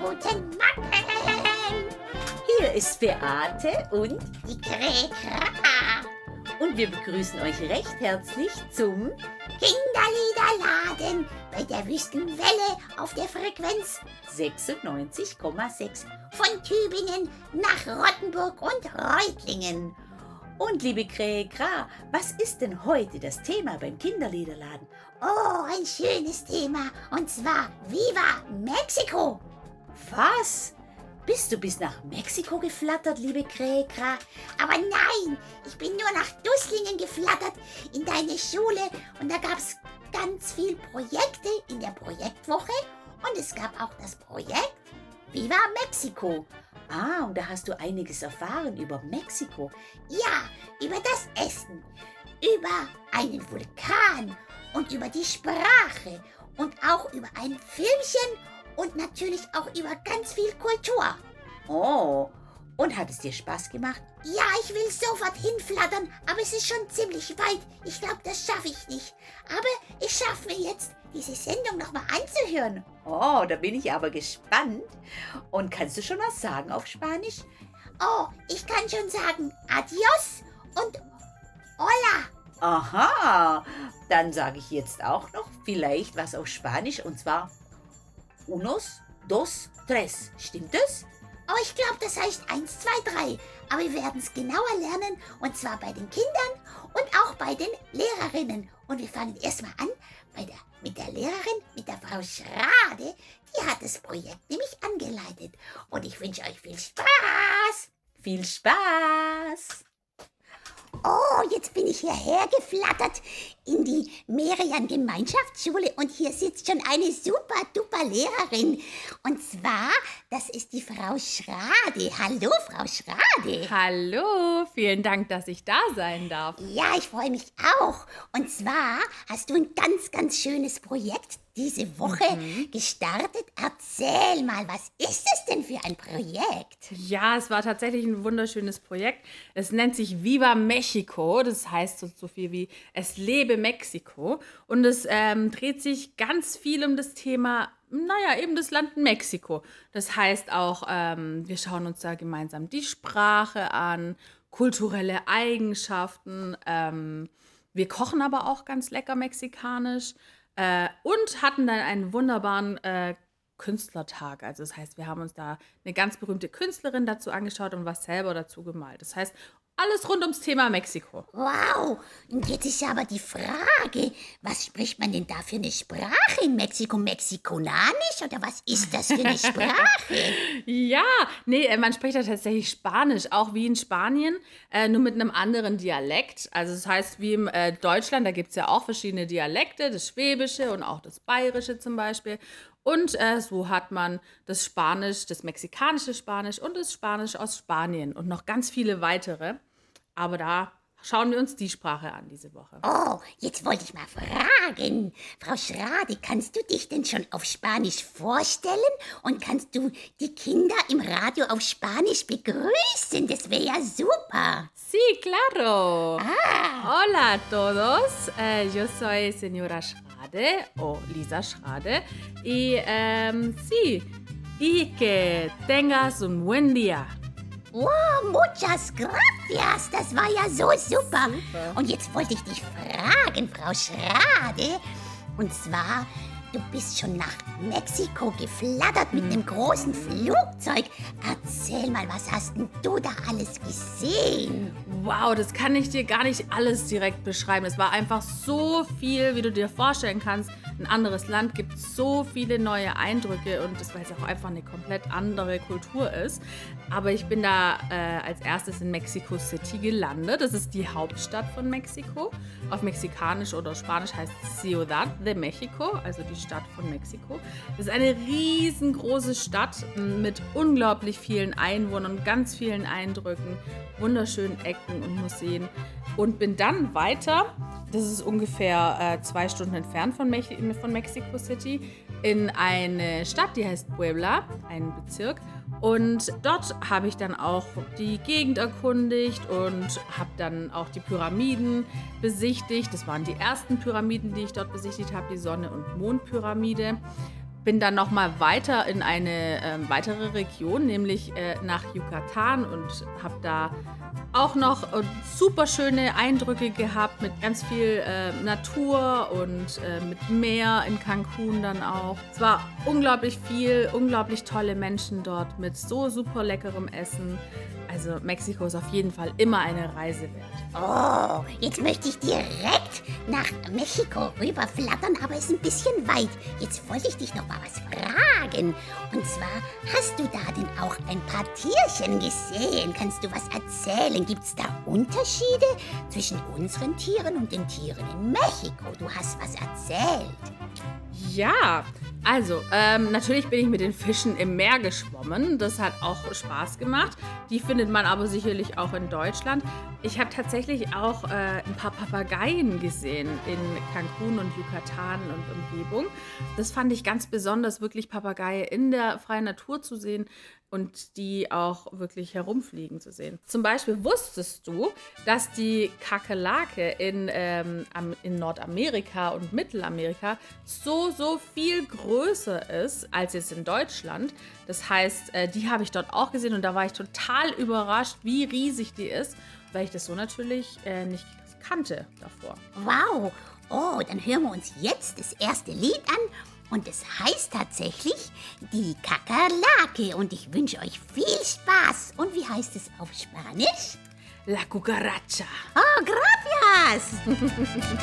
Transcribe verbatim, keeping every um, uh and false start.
guten Morgen. Hier ist Beate und Die Kräkra. und wir begrüßen euch recht herzlich zum Kinderliederladen bei der Wüstenwelle auf der Frequenz sechsundneunzig Komma sechs. von Tübingen nach Rottenburg und Reutlingen. Und liebe Kräkra, was ist denn heute das Thema beim Kinderliederladen? Oh, ein schönes Thema. Und zwar Viva Mexiko. Was? Bist du bis nach Mexiko geflattert, liebe Kräkra? Aber nein, ich bin nur nach Dusslingen geflattert in deine Schule. Und da gab es ganz viel Projekte in der Projektwoche. Und es gab auch das Projekt Viva Mexiko. Ah, und da hast du einiges erfahren über Mexiko. Ja, über das Essen, über einen Vulkan und über die Sprache und auch über ein Filmchen und natürlich auch über ganz viel Kultur. Oh, und hat es dir Spaß gemacht? Ja, ich will sofort hinflattern, aber es ist schon ziemlich weit. Ich glaube, das schaffe ich nicht. Aber ich schaffe mir jetzt, diese Sendung nochmal anzuhören. Oh, da bin ich aber gespannt. Und kannst du schon was sagen auf Spanisch? Oh, ich kann schon sagen Adios und Hola. Aha, dann sage ich jetzt auch noch vielleicht was auf Spanisch und zwar unos, dos, tres. Stimmt es? Oh, ich glaube, das heißt eins, zwei, drei. Aber wir werden es genauer lernen. Und zwar bei den Kindern und auch bei den Lehrerinnen. Und wir fangen erstmal an bei der, mit der Lehrerin, mit der Frau Schrade. Die hat das Projekt nämlich angeleitet. Und ich wünsche euch viel Spaß. Viel Spaß! Oh, jetzt bin ich hierher geflattert in die Merian-Gemeinschaftsschule und hier sitzt schon eine super duper Lehrerin. Und zwar, das ist die Frau Schrade. Hallo, Frau Schrade. Hallo, vielen Dank, dass ich da sein darf. Ja, ich freue mich auch. Und zwar hast du ein ganz, ganz schönes Projekt diese Woche mhm. gestartet. Erzähl mal, was ist es denn für ein Projekt? Ja, es war tatsächlich ein wunderschönes Projekt. Es nennt sich Viva Mexico. Das heißt so, so viel wie Es lebe Mexiko. Und es ähm, dreht sich ganz viel um das Thema, naja, eben das Land Mexiko. Das heißt auch, ähm, wir schauen uns da gemeinsam die Sprache an, kulturelle Eigenschaften. Ähm, wir kochen aber auch ganz lecker mexikanisch. Äh, und hatten dann einen wunderbaren äh, Künstlertag. Also das heißt, wir haben uns da eine ganz berühmte Künstlerin dazu angeschaut und was selber dazu gemalt. Das heißt, alles rund ums Thema Mexiko. Wow, und jetzt ist aber die Frage, was spricht man denn da für eine Sprache in Mexiko? Mexikonanisch oder was ist das für eine Sprache? Ja, nee, man spricht da tatsächlich Spanisch, auch wie in Spanien, äh, nur mit einem anderen Dialekt. Also das heißt, wie im äh, Deutschland, da gibt es ja auch verschiedene Dialekte, das Schwäbische und auch das Bayerische zum Beispiel. Und äh, so hat man das Spanisch, das mexikanische Spanisch und das Spanisch aus Spanien und noch ganz viele weitere. Aber da schauen wir uns die Sprache an diese Woche. Oh, jetzt wollte ich mal fragen. Frau Schrade, kannst du dich denn schon auf Spanisch vorstellen? Und kannst du die Kinder im Radio auf Spanisch begrüßen? Das wäre ja super. Sí, claro. Ah. Hola a todos. Eh, yo soy señora Schrade o Lisa Schrade. Y um, sí, y que tengas un buen día. Wow, muchas gracias. Das war ja so super. Super. Und jetzt wollte ich dich fragen, Frau Schrade. Und zwar, du bist schon nach Mexiko geflattert mit einem großen Flugzeug. Erzähl mal, was hast denn du da alles gesehen? Wow, das kann ich dir gar nicht alles direkt beschreiben. Es war einfach so viel, wie du dir vorstellen kannst. Ein anderes Land gibt so viele neue Eindrücke und das, weil es auch einfach eine komplett andere Kultur ist. Aber ich bin da äh, als erstes in Mexico City gelandet. Das ist die Hauptstadt von Mexiko. Auf Mexikanisch oder Spanisch heißt es Ciudad de México, also die Stadt von Mexiko. Das ist eine riesengroße Stadt mit unglaublich vielen Einwohnern, ganz vielen Eindrücken, wunderschönen Ecken und Museen. Und bin dann weiter, das ist ungefähr äh, zwei Stunden entfernt von, Mex- von Mexico City, in eine Stadt, die heißt Puebla, ein Bezirk. Und dort habe ich dann auch die Gegend erkundigt und habe dann auch die Pyramiden besichtigt. Das waren die ersten Pyramiden, die ich dort besichtigt habe, die Sonne- und Mondpyramide. bin dann nochmal weiter in eine ähm, weitere Region, nämlich äh, nach Yucatan und habe da auch noch äh, super schöne Eindrücke gehabt mit ganz viel äh, Natur und äh, mit Meer in Cancun dann auch. Es war unglaublich viel, unglaublich tolle Menschen dort mit so super leckerem Essen. Also Mexiko ist auf jeden Fall immer eine Reise wert. Oh, jetzt möchte ich direkt nach Mexiko rüberflattern, aber ist ein bisschen weit. Jetzt wollte ich dich noch mal was fragen. Und zwar, hast du da denn auch ein paar Tierchen gesehen? Kannst du was erzählen? Gibt es da Unterschiede zwischen unseren Tieren und den Tieren in Mexiko? Du hast was erzählt. Ja, also ähm, natürlich bin ich mit den Fischen im Meer geschwommen. Das hat auch Spaß gemacht. Die findet man aber sicherlich auch in Deutschland. Ich habe tatsächlich auch äh, ein paar Papageien gesehen in Cancun und Yucatan und Umgebung. Das fand ich ganz besonders, wirklich Papageie in der freien Natur zu sehen und die auch wirklich herumfliegen zu sehen. Zum Beispiel wusstest du, dass die Kakerlake in, ähm, in Nordamerika und Mittelamerika so, so viel größer ist als jetzt in Deutschland. Das heißt, äh, die habe ich dort auch gesehen und da war ich total überrascht, wie riesig die ist, weil ich das so natürlich äh, nicht kannte davor. Wow. Oh, dann hören wir uns jetzt das erste Lied an. Und es heißt tatsächlich die Kakerlake. Und ich wünsche euch viel Spaß. Und wie heißt es auf Spanisch? La cucaracha. Oh, gracias.